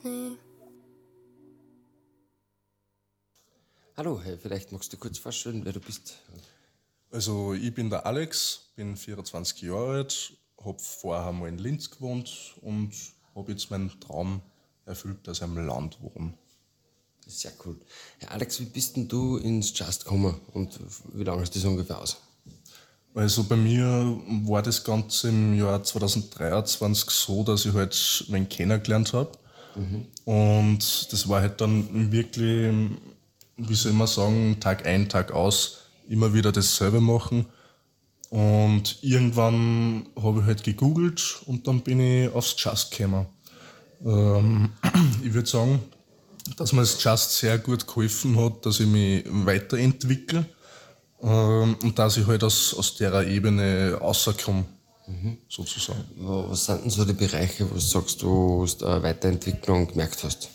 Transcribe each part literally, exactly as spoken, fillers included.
nie. Hallo, hey, vielleicht magst du kurz vorstellen, wer du bist. Also ich bin der Alex, bin vierundzwanzig Jahre alt, habe vorher mal in Linz gewohnt und habe jetzt meinen Traum erfüllt, dass ich am Land wohne. Sehr cool. Herr Alex, wie bist denn du ins Just gekommen und wie lange ist das ungefähr aus? Also bei mir war das Ganze im Jahr zweitausenddreiundzwanzig so, dass ich halt wen kennengelernt habe. Mhm. Und das war halt dann wirklich, wie soll man sagen, Tag ein, Tag aus, immer wieder dasselbe machen. Und irgendwann habe ich halt gegoogelt und dann bin ich aufs Just gekommen. Ähm, ich würde sagen, dass mir das Just sehr gut geholfen hat, dass ich mich weiterentwickle ähm, und dass ich halt aus, aus der Ebene rauskomme, mhm. sozusagen. Was sind denn so die Bereiche, wo du sagst, du hast eine Weiterentwicklung gemerkt hast?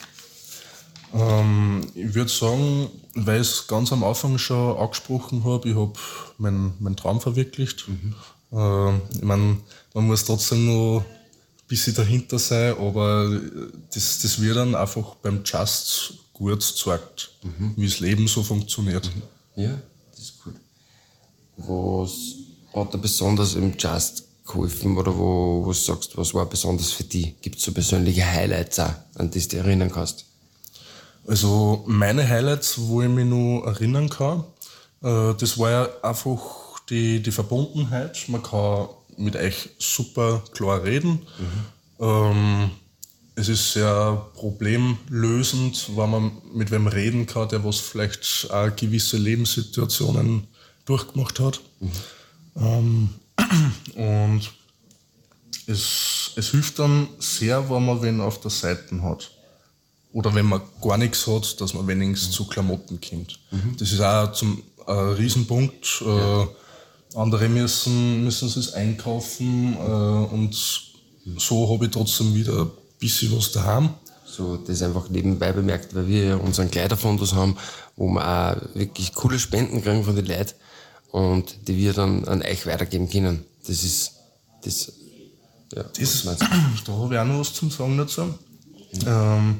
So. Ähm, ich würde sagen, weil ich es ganz am Anfang schon angesprochen habe, ich habe meinen mein Traum verwirklicht. Mhm. Ähm, ich meine, man muss trotzdem noch ein bisschen dahinter sein, aber das, das wird dann einfach beim Just gut gezeigt, mhm. wie das Leben so funktioniert. Mhm. Ja, das ist gut. Was hat dir besonders im Just geholfen oder wo, wo du sagst, was war besonders für dich? Gibt es so persönliche Highlights auch, an die du dich erinnern kannst? Also meine Highlights, wo ich mich noch erinnern kann, äh, das war ja einfach die, die Verbundenheit. Man kann mit euch super klar reden. Mhm. Ähm, es ist sehr problemlösend, wenn man mit wem reden kann, der was vielleicht auch gewisse Lebenssituationen durchgemacht hat. Mhm. Ähm, und es, es hilft dann sehr, wenn man wen auf der Seite hat. Oder wenn man gar nichts hat, dass man wenigstens mhm. zu Klamotten kommt. Mhm. Das ist auch zum, ein Riesenpunkt. Ja. Äh, andere müssen, müssen es einkaufen äh, und mhm. so habe ich trotzdem wieder ein bisschen was daheim. So, das einfach nebenbei bemerkt, weil wir ja unseren Kleiderfundus haben, wo wir auch wirklich coole Spenden kriegen von den Leuten und die wir dann an euch weitergeben können. Das ist, das, ja. Das, da habe ich auch noch was zum Sagen dazu. Mhm. Ähm,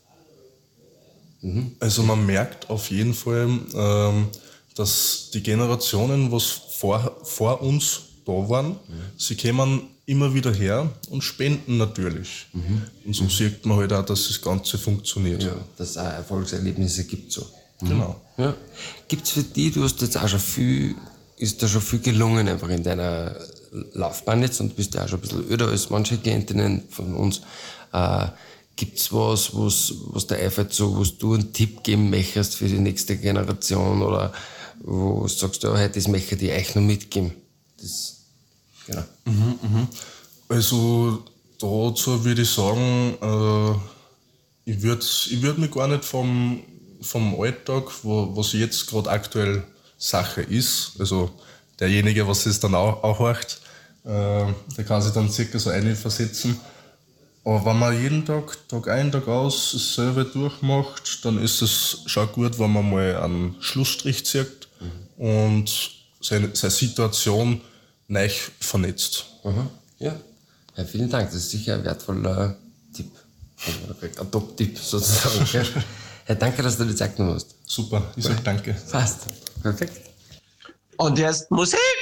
mhm. Also man merkt auf jeden Fall, ähm, dass die Generationen, was vor, vor uns da waren, mhm. sie kommen immer wieder her und spenden natürlich. Mhm. Und so mhm. sieht man halt auch, dass das Ganze funktioniert. Ja, dass es auch Erfolgserlebnisse gibt. So. Mhm. Genau. Ja. Gibt es für dich, du hast jetzt auch schon viel, ist da schon viel gelungen einfach in deiner Laufbahn jetzt und bist ja auch schon ein bisschen öder als manche Klientinnen von uns. Äh, Gibt es was, was, was dir einfällt, so, was du einen Tipp geben möchtest für die nächste Generation oder wo du sagst, ja, hey, das möchte ich euch noch mitgeben? Das, genau. Mhm, mhm. Also dazu würde ich sagen, äh, ich würde ich würd mich gar nicht vom, vom Alltag, wo, was jetzt gerade aktuell Sache ist, also derjenige, was es dann auch, auch hört, äh, der kann sich dann circa so einversetzen. Aber wenn man jeden Tag, Tag ein, Tag aus dasselbe durchmacht, dann ist es schon gut, wenn man mal einen Schlussstrich zieht mhm. und seine, seine Situation neu vernetzt. Mhm. Ja. Ja, vielen Dank, das ist sicher ein wertvoller Tipp. Also ein Top-Tipp sozusagen. Ja, danke, dass du die Zeit genommen hast. Super, ich sage danke. Passt. Perfekt. Und jetzt Musik!